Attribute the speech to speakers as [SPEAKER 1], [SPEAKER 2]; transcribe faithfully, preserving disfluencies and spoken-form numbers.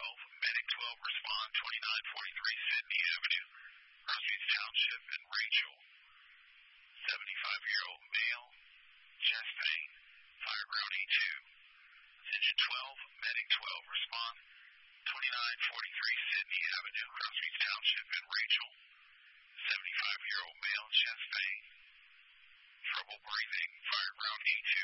[SPEAKER 1] twelve, Medic twelve, respond, twenty-nine forty-three Sydney Avenue, Crossroads Township, and Rachel, seventy-five-year-old male, chest pain, fire ground E two. Attention twelve, Medic twelve, respond, twenty-nine forty-three Sydney Avenue, Crossroads Township, and Rachel, seventy-five-year-old male, chest pain, trouble breathing, fire ground E two.